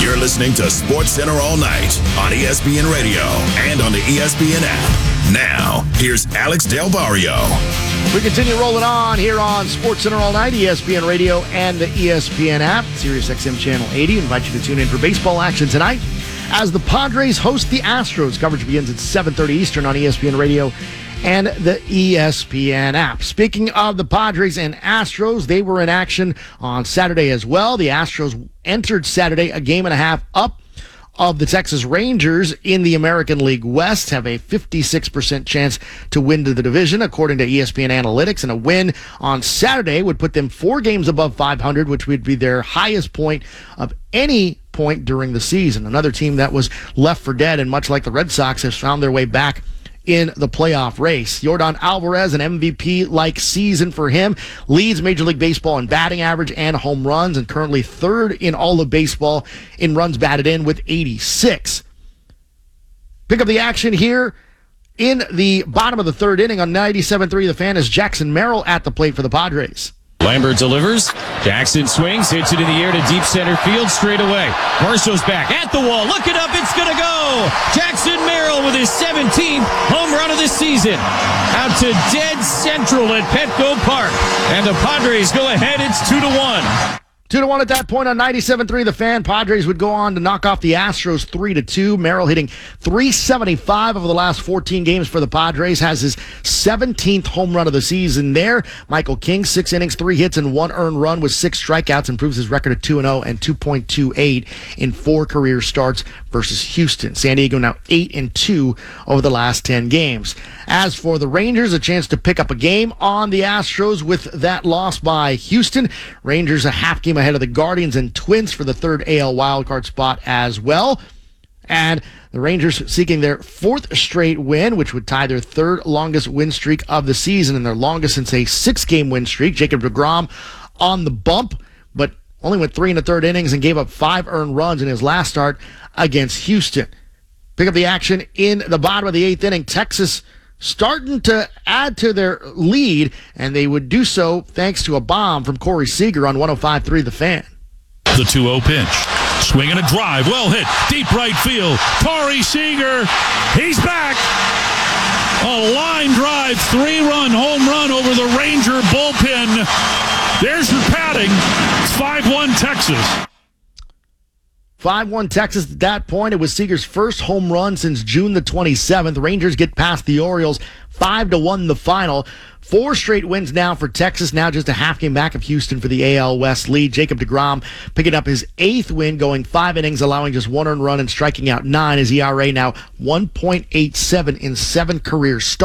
You're listening to SportsCenter all night on ESPN Radio and on the ESPN app. Now, here's Alex Del Barrio. We continue rolling on here on SportsCenter all night, ESPN Radio and the ESPN app, SiriusXM Channel 80. Invite you to tune in for baseball action tonight as the Padres host the Astros. Coverage begins at 7:30 Eastern on ESPN Radio and the ESPN app. Speaking of the Padres and Astros, they were in action on Saturday as well. The Astros entered Saturday a game and a half up of the Texas Rangers in the American League West, have a 56% chance to win the division, according to ESPN Analytics, and a win on Saturday would put them 4 games above 500, which would be their highest point of any point during the season. Another team that was left for dead, and much like the Red Sox, has found their way back in the playoff race. Yordan Alvarez, an MVP-like season for him, leads Major League Baseball in batting average and home runs, and currently third in all of baseball in runs batted in with 86. Pick up the action here in the bottom of the third inning on 97.3 The Fan is Jackson Merrill at the plate for the Padres. Lambert delivers. Jackson swings, hits it in the air to deep center field straight away. Marshall's back at the wall. Look it up. It's going to go. Jackson Merrill with his 17th home run of the season. Out to dead central at Petco Park. And the Padres go ahead. It's 2-1. 2-1 at that point on 97.3 The Fan. Padres would go on to knock off the Astros 3-2. Merrill hitting .375 over the last 14 games for the Padres. Has his 17th home run of the season there. Michael King, 6 innings, 3 hits, and 1 earned run with 6 strikeouts. Improves his record at 2-0 and 2.28 in 4 career starts versus Houston. San Diego now 8-2 over the last 10 games. As for the Rangers, a chance to pick up a game on the Astros with that loss by Houston. Rangers a half game ahead of the Guardians and Twins for the third AL wildcard spot as well. And the Rangers seeking their 4th straight win, which would tie their 3rd longest win streak of the season and their longest since a 6-game win streak. Jacob deGrom on the bump, but only went 3 1/3 innings and gave up 5 earned runs in his last start against Houston. Pick up the action in the bottom of the 8th inning. Texas starting to add to their lead, and they would do so thanks to a bomb from Corey Seager on 105.3 The Fan. The 2-0 pitch. Swing and a drive. Well hit. Deep right field. Corey Seager. He's back. A line drive. 3-run home run over the Ranger bullpen. There's your padding. It's 5-1 Texas. 5-1 Texas at that point. It was Seager's first home run since June the 27th. The Rangers get past the Orioles 5-1 the final. 4 straight wins now for Texas, now just a half game back of Houston for the AL West lead. Jacob deGrom picking up his 8th win, going 5 innings, allowing just 1 earned run and striking out 9. His ERA now 1.87 in 7 career starts.